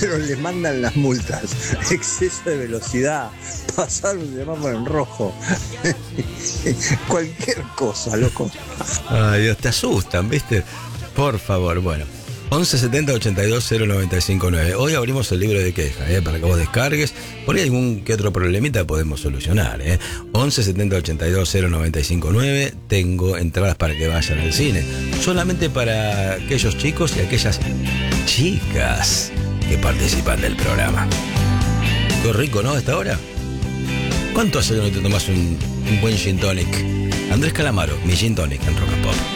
pero le mandan las multas. Exceso de velocidad, pasar un semáforo en rojo. Cualquier cosa, loco. Ay, Dios, te asustan, ¿viste? Por favor, bueno. 11 70 82 095 9. Hoy abrimos el libro de quejas, para que vos descargues. Por ahí algún que otro problemita podemos solucionar, 11 70 82 095 9. Tengo entradas para que vayan al cine. Solamente para aquellos chicos y aquellas chicas que participan del programa. Qué rico, ¿no? A esta hora. ¿Cuánto hace que no te tomas un buen gin tonic? Andrés Calamaro, mi gin tonic en Rock and Pop.